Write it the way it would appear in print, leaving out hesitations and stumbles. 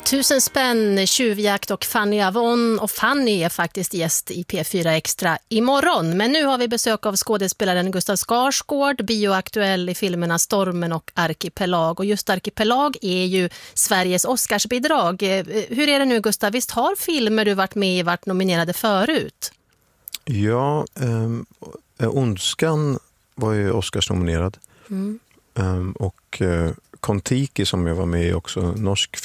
1000 spänn, tjuvjakt och Fanny Avon. Och Fanny är faktiskt gäst i P4 Extra imorgon. Men nu har vi besök av skådespelaren Gustav Skarsgård, bioaktuell i filmerna Stormen och Arkipelag. Och just Arkipelag är ju Sveriges Oscarsbidrag. Hur är det nu, Gustav? Visst har filmer du varit med i varit nominerade förut? Ja, Ondskan var ju Oscars-nominerad. Och Kon-Tiki som jag var med i också, norsk